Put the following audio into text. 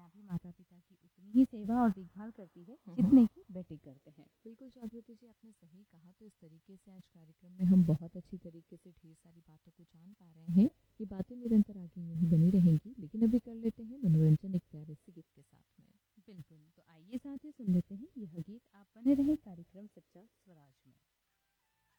बेटियां भी माता-पिता की उतनी ही सेवा और देखभाल करती है जितने की बेटे करते हैं। बिल्कुल जागृति जी, आपने सही कहा। तो इस तरीके से आज कार्यक्रम में हम बहुत अच्छी तरीके से ढेर सारी बातों को जान पा रहे हैं। ये बातें निरंतर आगे यूं ही बनी रहेंगी, लेकिन अभी कर लेते हैं मनोरंजन एक प्यारे से गीत के साथ में। बिल्कुल, तो आइए साथ ही सुन लेते हैं यह गीत। आप बने रहें